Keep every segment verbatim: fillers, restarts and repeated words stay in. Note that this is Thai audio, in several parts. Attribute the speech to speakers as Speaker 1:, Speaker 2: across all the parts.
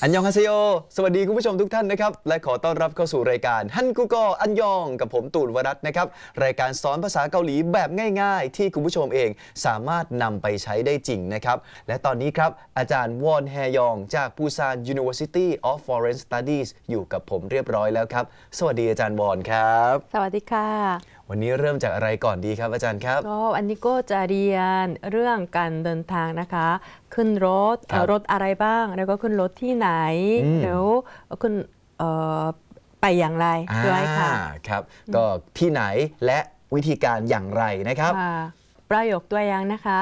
Speaker 1: อันยองฮาเซโยสวัสดีคุณผู้ชมทุกท่านนะครับและขอต้อนรับเข้าสู่รายการฮันกุโกอันยองกับผมตูนวรัตน์นะครับรายการสอนภาษาเกาหลีแบบง่ายๆที่คุณผู้ชมเองสามารถนำไปใช้ได้จริงนะครับและตอนนี้ครับอาจารย์วอนแฮยองจากปูซาน University of Foreign Studies อยู่กับผมเรียบร้อยแล้วครับสวัสดีอาจารย์วอนครับ
Speaker 2: สวัสดีค่ะ
Speaker 1: วันนี้เริ่มจากอะไรก่อนดีครับอาจารย์ครับ
Speaker 2: ก็อันนี้ก็จะเรียนเรื่องการเดินทางนะคะขึ้นรถรถอะไรบ้างแล้วก็ขึ้นรถที่ไหนแล้วขึ้นไปอย่างไรด้วยค่ะ
Speaker 1: ครับก็ที่ไหนและวิธีการอย่างไรนะครับ
Speaker 2: ประโยคตัวอย่างนะคะ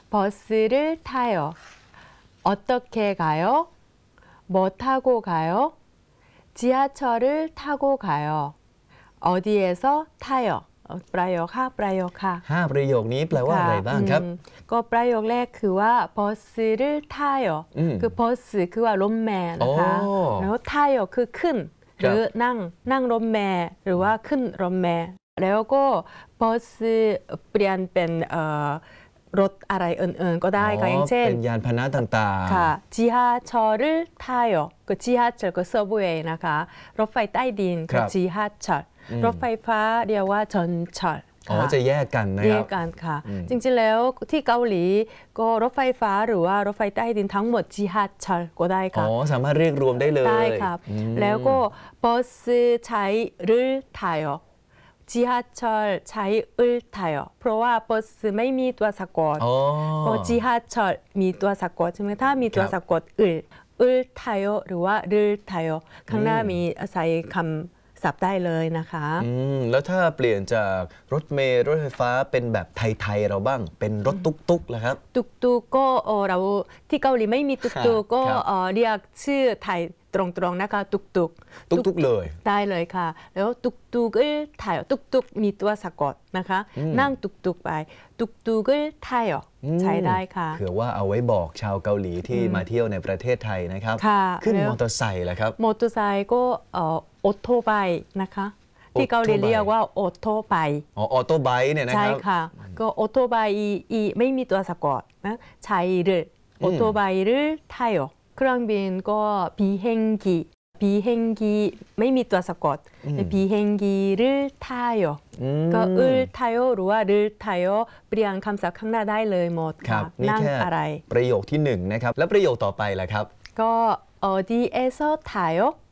Speaker 2: 버스를타요어떻게가요지하철을타고가요어디에서타요ประโยคค่ะประโยคค่ะ
Speaker 1: ห้าประโยคนี้แปลว่าอะไรบ้างครับ
Speaker 2: ก็ประโยคแรกคือว่าบอสรือท่ายคือบอสคือว่ารถเมล์นะคะแล้วท่ายคือขึ้นหรือนั่งนั่งรถเมล์หรือว่าขึ้นรถเมล์แล้วก็บอสเปลี่ยนเป็นรถอะไรอื่นๆก็ได้ค่ะอย่างเช่น
Speaker 1: เป็นยานพาหนะต่าง
Speaker 2: ๆค่ะ지하철을 타요 그 지하철 그 서브웨이นะคะรถไฟใต้ดินคือ지하철รถไฟฟ้าเรียกว่า전철
Speaker 1: อ๋อจะแยกกันนะครับ
Speaker 2: แยกกันค่ะจริงๆแล้วที่เกาหลีก็รถไฟฟ้าหรือว่ารถไฟใต้ดินทั้งหมด지하철ก็ได้ค่ะ
Speaker 1: อ๋อสามารถเรียกรวมได้เลย
Speaker 2: ได้ครับแล้วก็버스차이를타요 지하철 차이을 타요. เพราะว่าบัสไม่มีตัวสะกดเพราะ 지하철 มีตัวสะกดใช่ไหมถ้ามีตัวสะกดอึลอึล타요หรือว่ารึ타요ข้างหน้ามีใส่คำศัพท์ได้เลยนะคะ
Speaker 1: อืมแล้วถ้าเปลี่ยนจากรถเมล์รถไฟฟ้าเป็นแบบไทยๆเราบ้างเป็นรถตุ๊กๆแล้วครับ
Speaker 2: ตุ๊กๆก็เราที่เกาหลีไม่มีตุ๊กๆก็เรียกชื่อไทยตรงๆนะคะตุกตุก
Speaker 1: ตุกๆเลย
Speaker 2: ได้เลยค่ะแล้วตุกตุกถ่ายตุกตุกมีตัวสะกดนะคะนั่งตุกตุกไปตุกตุกถ่ายใช้ได้ค่ะ
Speaker 1: เผื่อว่าเอาไว้บอกชาวเกาหลีที่มาเที่ยวในประเทศไทยนะครับขึ้นมอเตอร์ไซค์แล้วครับ
Speaker 2: มอเตอร์ไซค์ก็ออโต้ไบค์นะคะที่เกาหลีเรียกว่าออโต้ไบค์
Speaker 1: อ๋อออโต้ไบค์เนี่ยนะครับ
Speaker 2: ใช่ค่ะก็ออโต้ไบค์อีไม่มีตัวสะกดนะใช้หรือออโต้ไบค์หรือถ่ายเครื่องบินก็비행기 비행기ไม่มีตัวสะกด비행기를 타요ก็อึล타요หรือว่ารึ타요เปลี่ยนคำศัพท์ข้างหน้าได้เลยหมดค่ะนั่งอะไร
Speaker 1: ประโยคที่หนึ่งนะครับแล้วประโยคต่อไปล่ะครับ
Speaker 2: ก็어디에서 타요